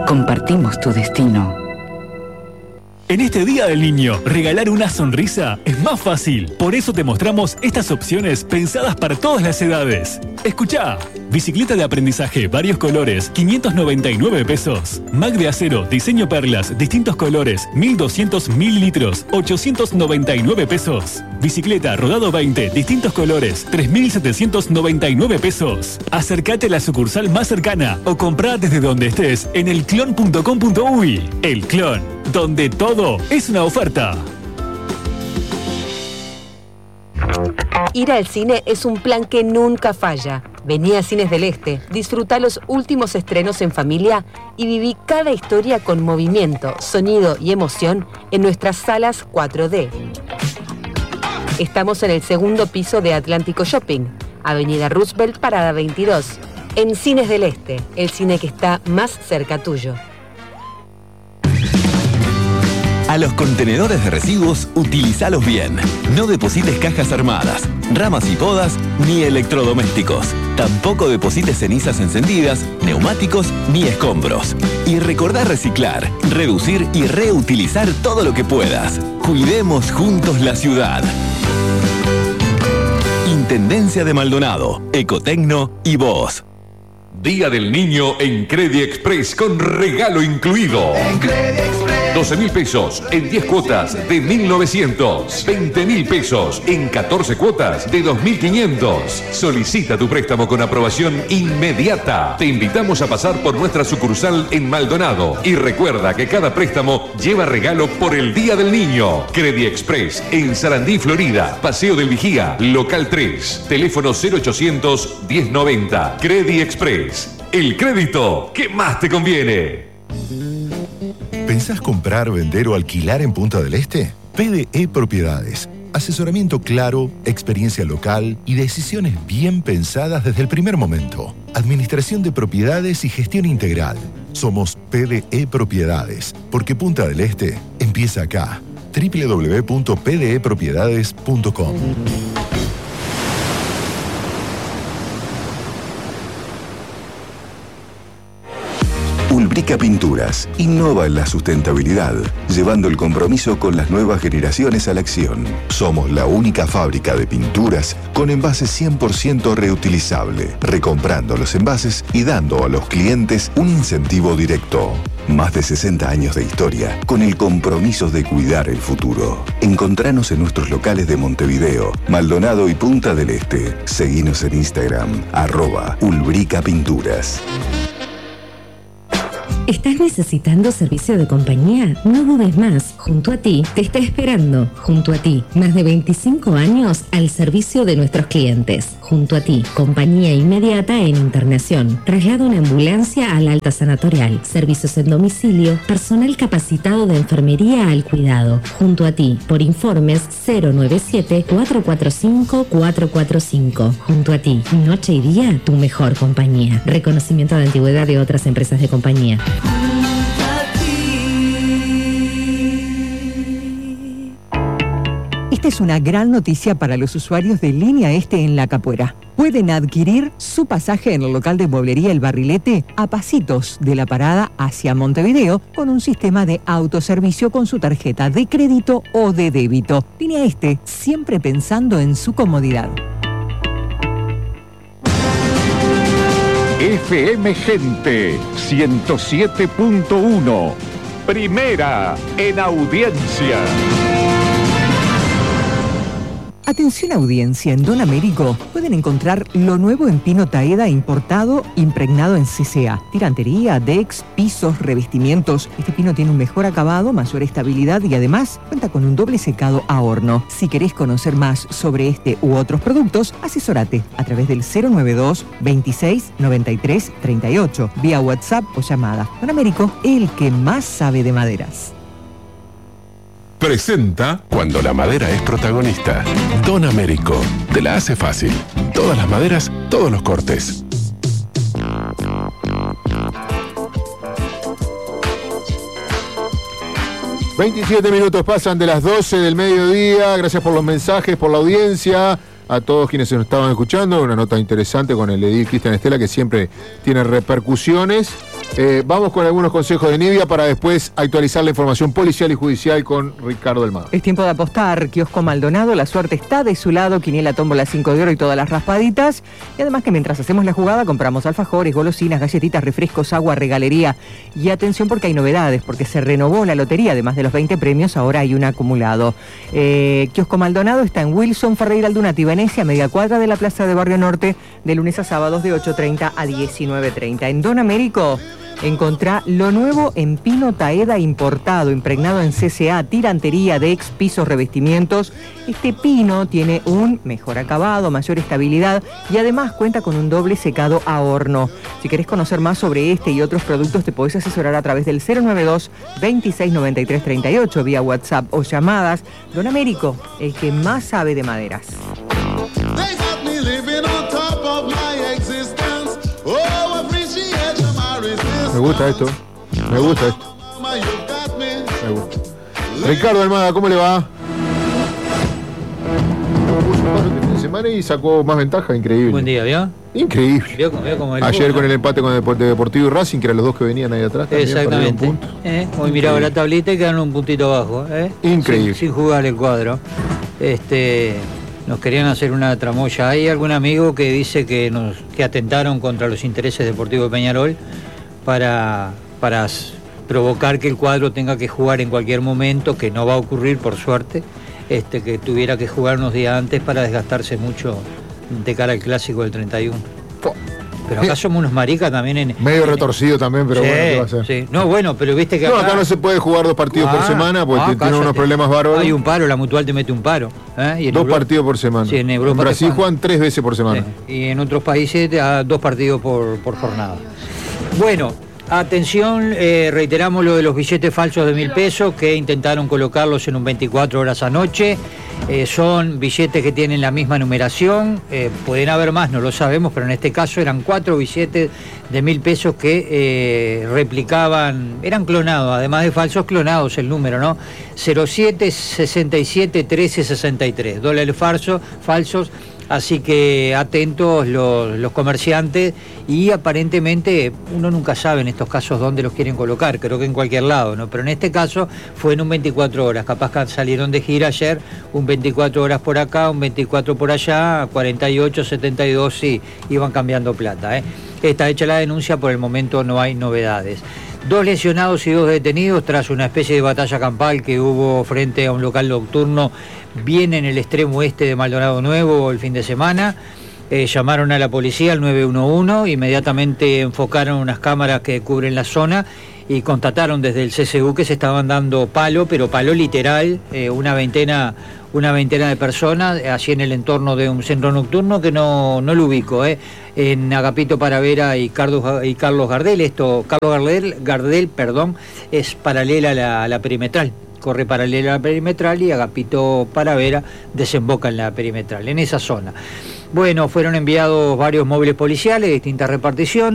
Compartimos tu destino. En este Día del Niño, regalar una sonrisa es más fácil. Por eso te mostramos estas opciones pensadas para todas las edades. Escuchá. Bicicleta de aprendizaje, varios colores, 599 pesos. Mac de acero, diseño perlas, distintos colores, 1200 mililitros, 899 pesos. Bicicleta rodado 20, distintos colores, 3799 pesos. Acércate a la sucursal más cercana o comprá desde donde estés en elclon.com.uy. El Clon, donde todo es una oferta. Ir al cine es un plan que nunca falla. Vení a Cines del Este, disfruta los últimos estrenos en familia y viví cada historia con movimiento, sonido y emoción en nuestras salas 4D. Estamos en el segundo piso de Atlántico Shopping, Avenida Roosevelt, Parada 22. En Cines del Este, el cine que está más cerca tuyo. A los contenedores de residuos, utilizalos bien. No deposites cajas armadas, ramas y podas, ni electrodomésticos. Tampoco deposites cenizas encendidas, neumáticos ni escombros. Y recordá reciclar, reducir y reutilizar todo lo que puedas. Cuidemos juntos la ciudad. Intendencia de Maldonado, Ecotecno y vos. Día del Niño en Credit Express con regalo incluido. En Credit Express. 12.000 pesos en 10 cuotas de 1.900. 20.000 pesos en 14 cuotas de 2.500. Solicita tu préstamo con aprobación inmediata. Te invitamos a pasar por nuestra sucursal en Maldonado. Y recuerda que cada préstamo lleva regalo por el Día del Niño. Credit Express en Sarandí, Florida. Paseo del Vigía, local 3. Teléfono 0800 1090. Credit Express. El crédito que más te conviene. ¿Pensás comprar, vender o alquilar en Punta del Este? PDE Propiedades. Asesoramiento claro, experiencia local y decisiones bien pensadas desde el primer momento. Administración de propiedades y gestión integral. Somos PDE Propiedades, porque Punta del Este empieza acá. www.pdepropiedades.com. Ulbrica Pinturas innova en la sustentabilidad, llevando el compromiso con las nuevas generaciones a la acción. Somos la única fábrica de pinturas con envases 100% reutilizable, recomprando los envases y dando a los clientes un incentivo directo. Más de 60 años de historia con el compromiso de cuidar el futuro. Encontranos en nuestros locales de Montevideo, Maldonado y Punta del Este. Seguinos en Instagram, @Ulbrica Pinturas. ¿Estás necesitando servicio de compañía? No dudes más. Junto a ti te está esperando. Junto a ti, más de 25 años al servicio de nuestros clientes. Junto a ti, compañía inmediata en internación. Traslado en ambulancia al alta sanatorial. Servicios en domicilio. Personal capacitado de enfermería al cuidado. Junto a ti, por informes 097-445-445. Junto a ti, noche y día, tu mejor compañía. Reconocimiento de antigüedad de otras empresas de compañía. Esta es una gran noticia para los usuarios de Línea Este en La Capuera. Pueden adquirir su pasaje en el local de mueblería El Barrilete a pasitos de la parada hacia Montevideo con un sistema de autoservicio con su tarjeta de crédito o de débito. Línea Este, siempre pensando en su comodidad. FM Gente 107.1, primera en audiencia. Atención audiencia, en Don Américo pueden encontrar lo nuevo en pino taeda importado, impregnado en CCA. Tirantería, decks, pisos, revestimientos. Este pino tiene un mejor acabado, mayor estabilidad y además cuenta con un doble secado a horno. Si querés conocer más sobre este u otros productos, asesórate a través del 092 26 93 38, vía WhatsApp o llamada. Don Américo, el que más sabe de maderas. Presenta Cuando la madera es protagonista. Don Américo, te la hace fácil. Todas las maderas, todos los cortes. ...27 pasan de las 12 del mediodía. Gracias por los mensajes, por la audiencia. A todos quienes nos estaban escuchando. Una nota interesante con el edil Cristian Estela, que siempre tiene repercusiones. Vamos con algunos consejos de Nivia para después actualizar la información policial y judicial con Ricardo Almada. Es tiempo de apostar. Kiosco Maldonado, la suerte está de su lado. Quiniela, tómbola 5 de oro y todas las raspaditas. Y además que mientras hacemos la jugada compramos alfajores, golosinas, galletitas, refrescos, agua, regalería. Y atención porque hay novedades, porque se renovó la lotería. Además de los 20 premios, ahora hay un acumulado. Kiosco Maldonado está en Wilson Ferreira Aldunati, Venecia, media cuadra de la Plaza de Barrio Norte, de lunes a sábados de 8:30 a 19:30. En Don Américo, encontrá lo nuevo en pino taeda importado, impregnado en CCA, tirantería, Dex, pisos, revestimientos. Este pino tiene un mejor acabado, mayor estabilidad y además cuenta con un doble secado a horno. Si querés conocer más sobre este y otros productos, te podés asesorar a través del 092 26 93 38 vía WhatsApp o llamadas. Don Américo, el que más sabe de maderas. Me gusta esto. Me gusta. Ricardo Almada, ¿cómo le va? Puso semana y sacó más ventaja, increíble. Buen día, ¿vio? Increíble. ¿Vio como ayer con el empate con el Deportivo y Racing, que eran los dos que venían ahí atrás. Exactamente. Hoy miraba la tablita y quedaron un puntito abajo. Increíble. Sin jugar el cuadro. Nos querían hacer una tramoya. Hay algún amigo que dice que atentaron contra los intereses deportivos de Peñarol para provocar que el cuadro tenga que jugar en cualquier momento, que no va a ocurrir por suerte, que tuviera que jugar unos días antes para desgastarse mucho de cara al clásico del 31. Pero acá somos unos maricas también medio retorcido también, pero sí, bueno, ¿qué va a hacer? Sí. No, bueno, pero viste que acá no se puede jugar 2 partidos por semana porque tiene unos problemas bárbaros. Hay un paro, la Mutual te mete un paro. Y 2 partidos por semana. Sí, en Brasil juegan 3 veces por semana. Sí. Y en otros países 2 partidos por jornada. Bueno, atención, reiteramos lo de los billetes falsos de 1.000 pesos que intentaron colocarlos en un 24 horas anoche. Son billetes que tienen la misma numeración, pueden haber más, no lo sabemos, pero en este caso eran 4 billetes de 1.000 pesos que replicaban, eran clonados, además de falsos, clonados el número, ¿no? 07 67 13 63, dólares falsos. Así que atentos los comerciantes y aparentemente uno nunca sabe en estos casos dónde los quieren colocar, creo que en cualquier lado, ¿no? Pero en este caso fue en un 24 horas, capaz que salieron de gira ayer, un 24 horas por acá, un 24 por allá, 48, 72 y iban cambiando plata, Está hecha la denuncia, por el momento no hay novedades. 2 lesionados y 2 detenidos tras una especie de batalla campal que hubo frente a un local nocturno bien en el extremo oeste de Maldonado Nuevo el fin de semana. Llamaron a la policía, al 911, inmediatamente enfocaron unas cámaras que cubren la zona y constataron desde el CCU que se estaban dando palo, pero palo literal, una veintena de personas, allí en el entorno de un centro nocturno que no lo ubico, en Agapito Paravera y Carlos Gardel. Carlos Gardel, es paralela a la perimetral. Corre paralela a la perimetral y Agapito Paravera desemboca en la perimetral, en esa zona. Bueno, fueron enviados varios móviles policiales de distintas reparticiones.